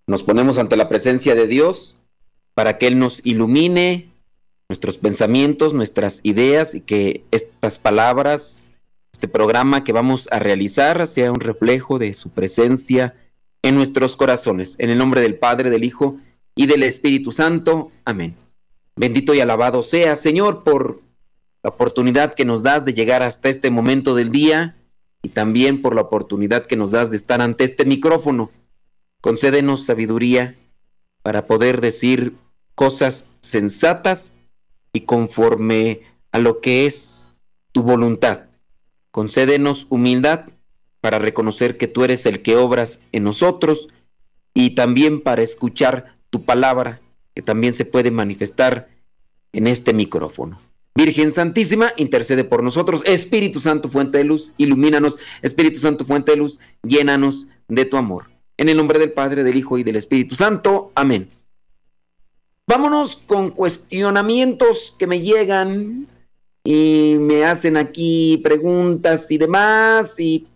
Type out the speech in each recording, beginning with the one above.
Nos ponemos ante la presencia de Dios para que Él nos ilumine nuestros pensamientos, nuestras ideas, y que estas palabras, este programa que vamos a realizar, sea un reflejo de su presencia en nuestros corazones. En el nombre del Padre, del Hijo y del Espíritu Santo. Amén. Bendito y alabado sea, Señor, por la oportunidad que nos das de llegar hasta este momento del día, y también por la oportunidad que nos das de estar ante este micrófono. Concédenos sabiduría para poder decir cosas sensatas y conforme a lo que es tu voluntad. Concédenos humildad para reconocer que tú eres el que obras en nosotros, y también para escuchar tu palabra, que también se puede manifestar en este micrófono. Virgen Santísima, intercede por nosotros. Espíritu Santo, fuente de luz, ilumínanos. Espíritu Santo, fuente de luz, llénanos de tu amor. En el nombre del Padre, del Hijo y del Espíritu Santo. Amén. Vámonos con cuestionamientos que me llegan y me hacen aquí preguntas y demás. Y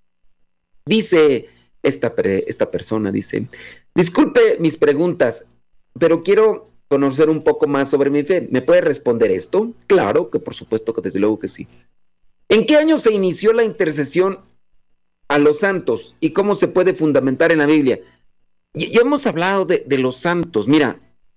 dice esta persona, dice: disculpe mis preguntas, pero quiero conocer un poco más sobre mi fe. ¿Me puede responder esto? Claro, que por supuesto, que desde luego que sí. ¿En qué año se inició la intercesión a los santos y cómo se puede fundamentar en la Biblia? Ya hemos hablado de los santos. Mira,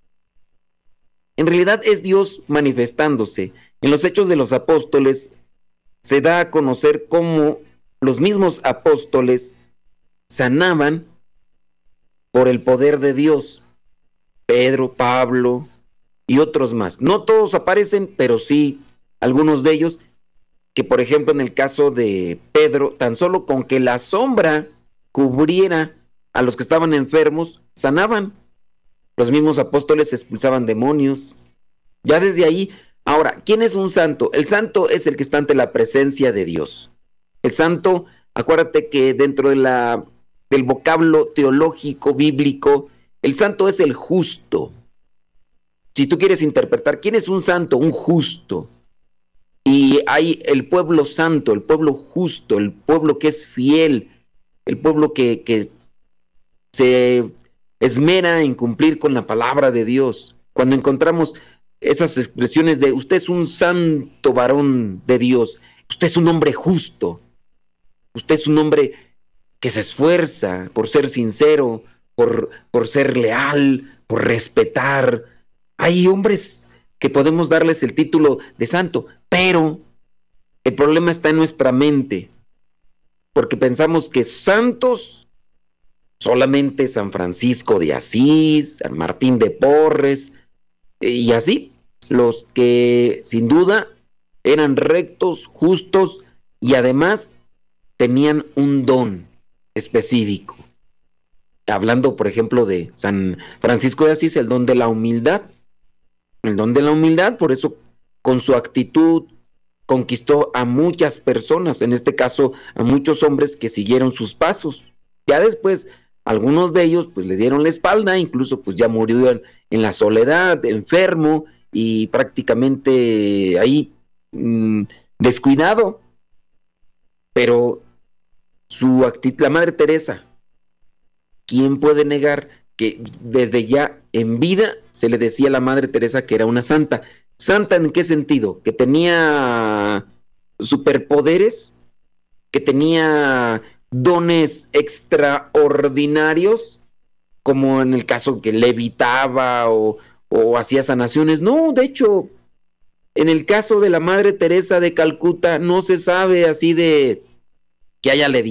en realidad es Dios manifestándose. En los Hechos de los Apóstoles se da a conocer cómo los mismos apóstoles sanaban por el poder de Dios. Pedro, Pablo y otros más. No todos aparecen, pero sí algunos de ellos, que por ejemplo en el caso de Pedro, tan solo con que la sombra cubriera a los que estaban enfermos, sanaban. Los mismos apóstoles expulsaban demonios. Ya desde ahí. Ahora, ¿quién es un santo? El santo es el que está ante la presencia de Dios. El santo, acuérdate que dentro del vocablo teológico, bíblico, el santo es el justo. Si tú quieres interpretar, ¿quién es un santo? Un justo. Y hay el pueblo santo, el pueblo justo, el pueblo que es fiel, el pueblo que se esmera en cumplir con la palabra de Dios. Cuando encontramos esas expresiones de usted es un santo varón de Dios, usted es un hombre justo, usted es un hombre que se esfuerza por ser sincero, por ser leal, por respetar. Hay hombres que podemos darles el título de santo, pero el problema está en nuestra mente, porque pensamos que santos solamente San Francisco de Asís, San Martín de Porres, y así, los que sin duda eran rectos, justos y además tenían un don específico. Hablando, por ejemplo, de San Francisco de Asís, el don de la humildad. El don de la humildad, por eso, con su actitud, conquistó a muchas personas, en este caso, a muchos hombres que siguieron sus pasos. Ya después, algunos de ellos, pues, le dieron la espalda, incluso, pues, ya murió en la soledad, enfermo, y prácticamente ahí, descuidado. Pero su actitud, la Madre Teresa, ¿quién puede negar que desde ya en vida se le decía a la Madre Teresa que era una santa? ¿Santa en qué sentido? ¿Que tenía superpoderes? ¿Que tenía dones extraordinarios? Como en el caso que levitaba o hacía sanaciones. No, de hecho, en el caso de la Madre Teresa de Calcuta no se sabe así de que haya levitado